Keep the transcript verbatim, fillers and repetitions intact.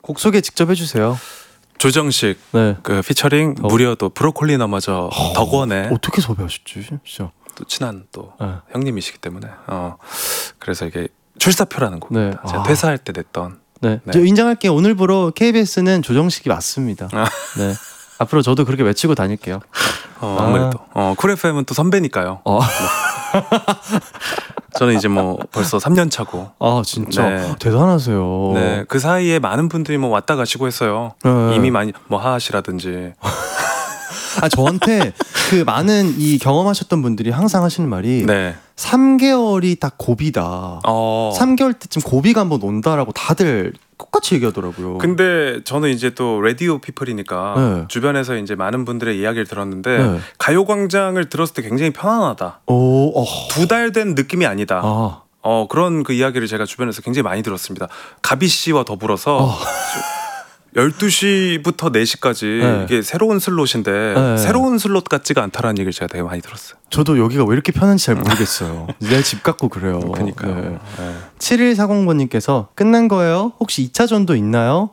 곡 소개 직접 해주세요. 조정식 네. 그 피처링 더... 무려 또 브로콜리 너마저 어... 덕원에 어떻게 섭외하셨지 진짜? 또 친한 또 네. 형님이시기 때문에 어 그래서 이게 출사표라는 곡. 네. 제가 아... 퇴사할 때 냈던. 네. 네. 저 인정할게요. 오늘부로 케이비에스는 조정식이 맞습니다. 아. 네. 앞으로 저도 그렇게 외치고 다닐게요. 어, 아무래도 아... 어, 쿨 에프엠은 또 선배니까요. 어. 네. 저는 이제 뭐 벌써 삼 년 차고. 아 진짜 네. 대단하세요. 네, 그 사이에 많은 분들이 뭐 왔다 가시고 했어요. 네. 이미 많이 뭐 하하 씨라든지. 아 저한테 그 많은 이 경험하셨던 분들이 항상 하시는 말이 네. 삼 개월이 딱 고비다. 어. 삼 개월 때쯤 고비가 한번 온다라고 다들 똑같이 얘기하더라고요. 근데 저는 이제 또 라디오 피플이니까 네. 주변에서 이제 많은 분들의 이야기를 들었는데 네. 가요광장을 들었을 때 굉장히 편안하다. 오, 어. 두 달 된 느낌이 아니다. 아. 어 그런 그 이야기를 제가 주변에서 굉장히 많이 들었습니다. 가비 씨와 더불어서 어. 열두 시부터 네 시까지 네. 이게 새로운 슬롯인데 네. 새로운 슬롯 같지가 않다라는 얘기를 제가 되게 많이 들었어요. 저도 여기가 왜 이렇게 편한지 잘 모르겠어요. 내 집 같고 그래요. 그러니까요. 네. 네. 칠일사공 번님께서 끝난 거예요? 혹시 이 차전도 있나요?